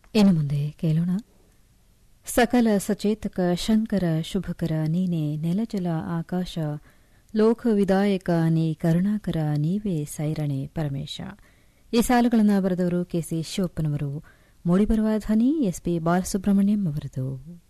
ಇನ್ನು ಮುಂದೆ ಕೇಳೋಣ. ಸಕಲ ಸಚೇತಕ ಶಂಕರ ಶುಭಕರ ನೀನೆ, ನೆಲಜಲ ಆಕಾಶ ಲೋಕ ವಿದಾಯಕ ನೀ, ಕರುಣಾಕರ ನೀವೇ ಸೈರಣೆ ಪರಮೇಶ. ಈ ಸಾಲುಗಳನ್ನು ಬರೆದವರು ಕೆಸಿ ಶಿವಪ್ಪನವರು. ಮೂಡಿಬರುವ ಧ್ವನಿ ಎಸ್ಪಿ ಬಾಲಸುಬ್ರಹ್ಮಣ್ಯಂ ಅವರದು.